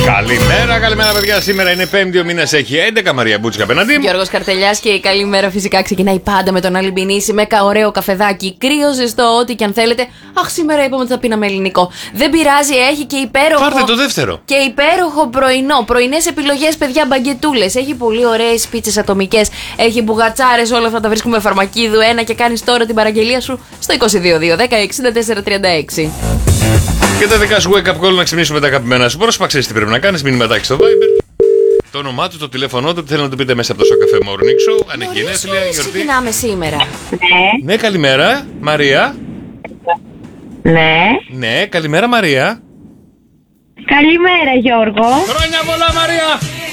Καλημέρα, καλημέρα παιδιά. Σήμερα είναι 5η, ο μήνας έχει 11. Μαρία Μπούτσικα απέναντι. Γιώργος Καρτελιάς και η καλημέρα φυσικά ξεκινάει πάντα με τον Αλυμπινίση, με ωραίο καφεδάκι, κρύο, ζεστό, ό,τι και αν θέλετε. Αχ, σήμερα είπαμε ότι θα πίναμε ελληνικό. Δεν πειράζει, έχει και υπέροχο. Πάρτε το δεύτερο. Και υπέροχο πρωινό. Πρωινές επιλογές, παιδιά, μπαγκετούλες. Έχει πολύ ωραίες πίτσες ατομικές. Έχει μπουγατσάρες, όλα αυτά τα βρίσκουμε φαρμακίδου 1 και κάνεις τώρα την παραγγελία σου στο 22-2-10-64-36. Και τα δικά σου wake up call να ξυπνήσουμε τα αγαπημένα σου. Πρόσπαξες τι πρέπει να κάνεις, μηνυματάκι στο Viber. Το όνομά του, το τηλέφωνό του, τι θέλει να του πείτε μέσα από το Σοκαφέ Morning Show. Αν έχει γενέθλια, γιορτή. Ξεκινάμε σήμερα. Ναι, καλημέρα, Μαρία. Ναι. Ναι, καλημέρα, Μαρία. Καλημέρα, Γιώργο. Χρόνια πολλά, Μαρία.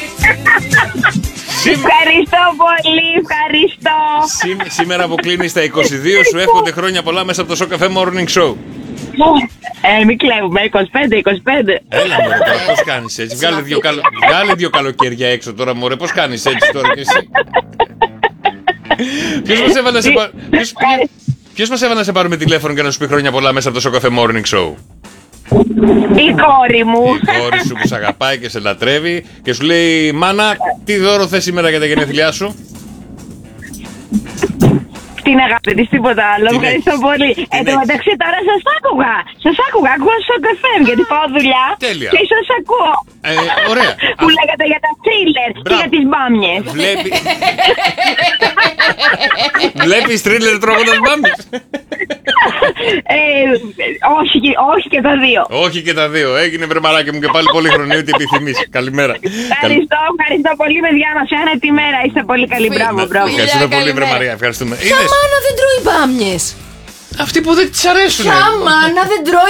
Ευχαριστώ πολύ, ευχαριστώ. Σήμερα που κλείνεις τα 22 σου εύχονται χρόνια πολλά μέσα από το Σοκαφέ Morning Show. Μην κλέβουμε, 25. Έλα μωρέ, τώρα πώς κάνεις έτσι. Βγάλε δύο καλοκαίρια έξω τώρα μωρέ. Πώς κάνεις έτσι τώρα κι εσύ. Ποιος μας έβαλε να σε πάρουμε τηλέφωνο και να σου πει χρόνια πολλά μέσα από το Σοκαφέ Morning Show? Η κόρη μου. Η κόρη σου που σε αγαπάει και σε λατρεύει και σου λέει μάνα, τι δώρο θες σήμερα για τα γενέθλιά σου? Την αγάπη της, τίποτα άλλο. Ευχαριστώ πολύ. Εν τω μεταξύ τώρα σας άκουγα. Ακούω στο καφέ γιατί πάω δουλειά. Τέλεια. Και σας ακούω. Ωραία. Που λέγατε για τα θρίλερ και για τις μπάμιες. Βλέπεις θρίλερ τρώγοντας μπάμιες? Όχι και τα δύο. Όχι και τα δύο. Έγινε βρεμαράκι μου και πάλι πολύ χρονή, ό,τι επιθυμείς. Καλημέρα. Ευχαριστώ πολύ, παιδιά. Μας κάνετε τη μέρα. Είστε πολύ καλοί. Μπράβο. Ευχαριστούμε πολύ, βρεμαρία. Ευχαριστούμε. Ποια μάνα δεν τρώει μπάμιες? Αυτοί που δεν τις αρέσουν. Ποια μάνα δεν τρώει